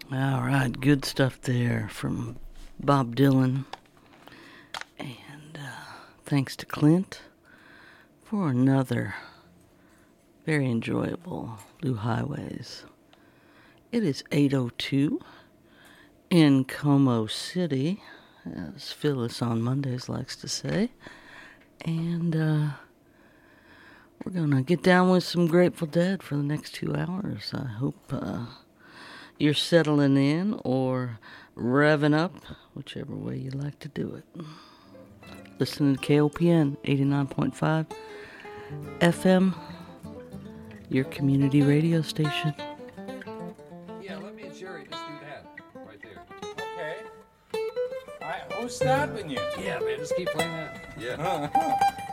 All right, good stuff there from Bob Dylan. And thanks to Clint for another very enjoyable Blue Highways. It is 8:02 in Como City, as Phyllis on Mondays likes to say. And we're going to get down with some Grateful Dead for the next 2 hours. I hope you're settling in or revving up, whichever way you like to do it. Listening to KOPN 89.5 FM, your community radio station. Yeah, let me and Sherry just do that right there. Okay. Who's stopping you? Yeah, man, just keep playing that. Yeah.